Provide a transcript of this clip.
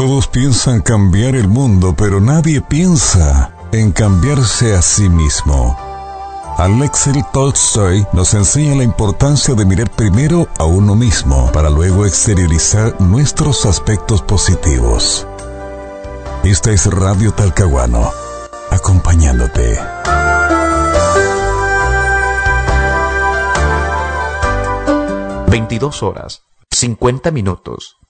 Todos piensan cambiar el mundo, pero nadie piensa en cambiarse a sí mismo. Alexei Tolstoy nos enseña la importancia de mirar primero a uno mismo para luego exteriorizar nuestros aspectos positivos. Esta es Radio Talcahuano, acompañándote. 22 horas, 50 minutos.